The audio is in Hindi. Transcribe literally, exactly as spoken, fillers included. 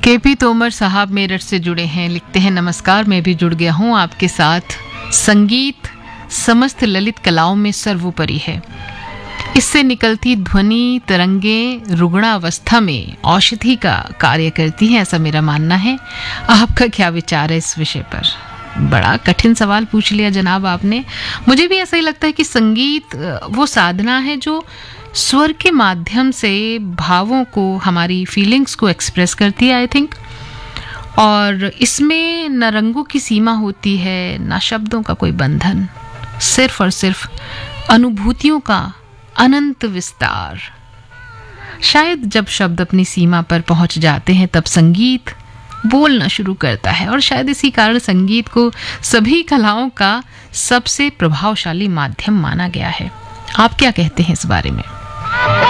केपी तोमर साहब मेरठ से जुड़े हैं, लिखते हैं नमस्कार, मैं भी जुड़ गया हूँ आपके साथ। संगीत समस्त ललित कलाओं में सर्वोपरि है। इससे निकलती ध्वनि तरंगे रुग्णावस्था में औषधि का कार्य करती हैं, ऐसा मेरा मानना है। आपका क्या विचार है इस विषय पर? बड़ा कठिन सवाल पूछ लिया जनाब आपने। मुझे भी ऐसा ही लगता है कि संगीत वो साधना है जो स्वर के माध्यम से भावों को, हमारी फीलिंग्स को एक्सप्रेस करती है, आई थिंक। और इसमें न रंगों की सीमा होती है, न शब्दों का कोई बंधन, सिर्फ और सिर्फ अनुभूतियों का अनंत विस्तार। शायद जब शब्द अपनी सीमा पर पहुंच जाते हैं तब संगीत बोलना शुरू करता है, और शायद इसी कारण संगीत को सभी कलाओं का सबसे प्रभावशाली माध्यम माना गया है। आप क्या कहते हैं इस बारे में?